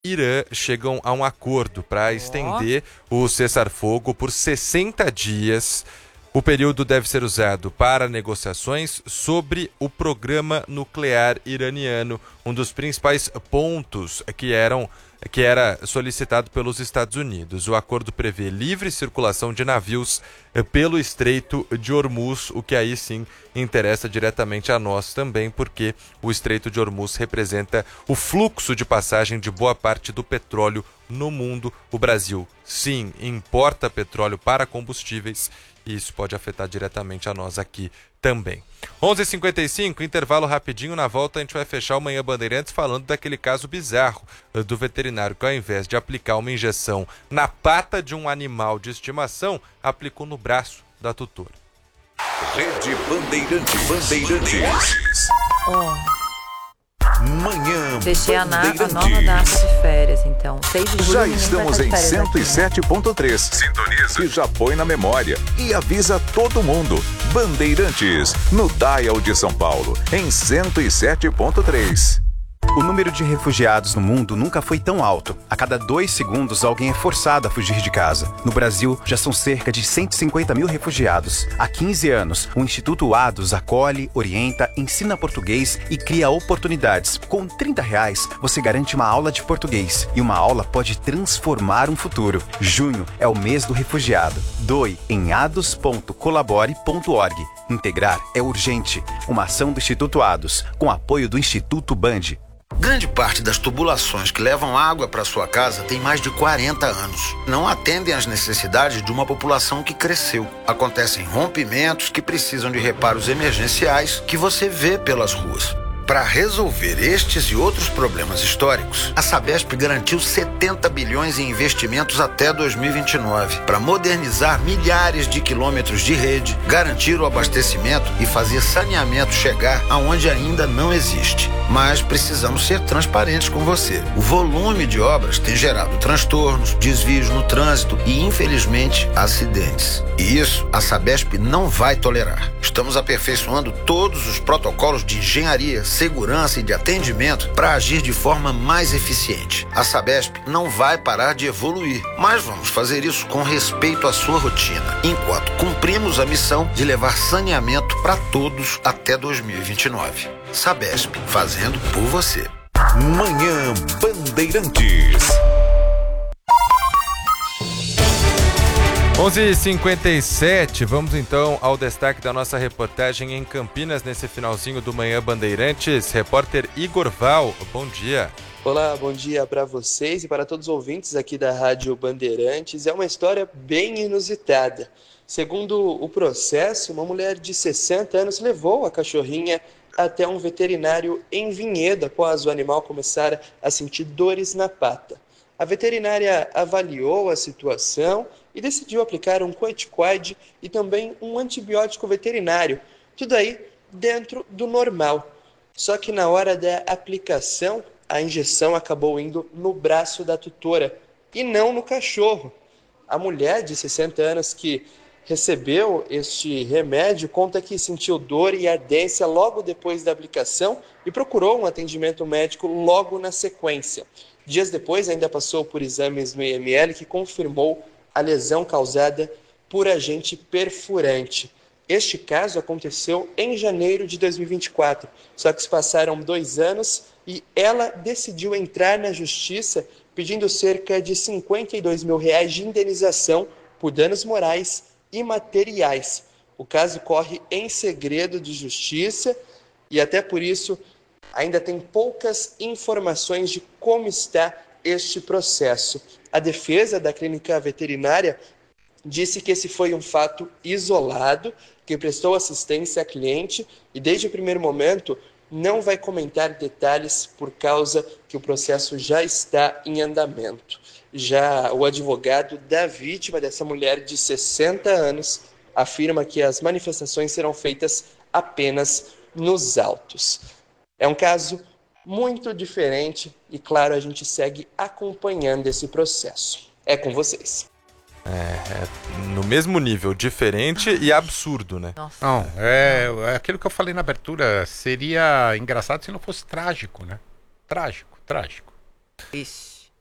Irã chegam a um acordo para estender o cessar-fogo por 60 dias. O período deve ser usado para negociações sobre o programa nuclear iraniano, um dos principais pontos que era solicitado pelos Estados Unidos. O acordo prevê livre circulação de navios pelo Estreito de Hormuz, o que aí sim interessa diretamente a nós também, porque o Estreito de Hormuz representa o fluxo de passagem de boa parte do petróleo no mundo. O Brasil, sim, importa petróleo para combustíveis e isso pode afetar diretamente a nós aqui também. 11h55, intervalo rapidinho. Na volta a gente vai fechar o Manhã Bandeirantes falando daquele caso bizarro do veterinário que, ao invés de aplicar uma injeção na pata de um animal de estimação, aplicou no braço da tutora. Rede Bandeirantes. Manhã Deixei a nova data de férias, então. 6 de julho. Já estamos em 107.3. Sintoniza e já põe na memória. E avisa todo mundo. Bandeirantes, no Dial de São Paulo, em 107.3. O número de refugiados no mundo nunca foi tão alto. A cada 2 segundos, alguém é forçado a fugir de casa. No Brasil, já são cerca de 150 mil refugiados. Há 15 anos, o Instituto ADOS acolhe, orienta, ensina português e cria oportunidades. Com R$30, você garante uma aula de português. E uma aula pode transformar um futuro. Junho é o mês do refugiado. Doe em ados.colabore.org. Integrar é urgente. Uma ação do Instituto ADOS, com apoio do Instituto Band. Grande parte das tubulações que levam água para sua casa tem mais de 40 anos. Não atendem às necessidades de uma população que cresceu. Acontecem rompimentos que precisam de reparos emergenciais que você vê pelas ruas. Para resolver estes e outros problemas históricos, a Sabesp garantiu 70 bilhões em investimentos até 2029 para modernizar milhares de quilômetros de rede, garantir o abastecimento e fazer saneamento chegar aonde ainda não existe. Mas precisamos ser transparentes com você. O volume de obras tem gerado transtornos, desvios no trânsito e, infelizmente, acidentes. E isso a Sabesp não vai tolerar. Estamos aperfeiçoando todos os protocolos de engenharia, segurança e de atendimento para agir de forma mais eficiente. A Sabesp não vai parar de evoluir, mas vamos fazer isso com respeito à sua rotina, enquanto cumprimos a missão de levar saneamento para todos até 2029. Sabesp, fazendo por você. Manhã Bandeirantes. 11h57, vamos então ao destaque da nossa reportagem em Campinas nesse finalzinho do Manhã Bandeirantes. Repórter Igor Val, bom dia. Olá, bom dia para vocês e para todos os ouvintes aqui da Rádio Bandeirantes. É uma história bem inusitada. Segundo o processo, uma mulher de 60 anos levou a cachorrinha até um veterinário em Vinhedo após o animal começar a sentir dores na pata. A veterinária avaliou a situação e decidiu aplicar um corticoide e também um antibiótico veterinário, tudo aí dentro do normal. Só que na hora da aplicação, a injeção acabou indo no braço da tutora e não no cachorro. A mulher de 60 anos que recebeu este remédio conta que sentiu dor e ardência logo depois da aplicação e procurou um atendimento médico logo na sequência. Dias depois ainda passou por exames no IML que confirmou a lesão causada por agente perfurante. Este caso aconteceu em janeiro de 2024, só que se passaram 2 anos e ela decidiu entrar na justiça pedindo cerca de R$52 mil de indenização por danos morais e materiais. O caso corre em segredo de justiça e até por isso ainda tem poucas informações de como está este processo. A defesa da clínica veterinária disse que esse foi um fato isolado, que prestou assistência à cliente e desde o primeiro momento não vai comentar detalhes por causa que o processo já está em andamento. Já o advogado da vítima, dessa mulher de 60 anos, afirma que as manifestações serão feitas apenas nos autos. É um caso muito diferente e, claro, a gente segue acompanhando esse processo. É com vocês. No mesmo nível, diferente e absurdo, né? Nossa. Não, é aquilo que eu falei na abertura, seria engraçado se não fosse trágico, né? Trágico. Ixi.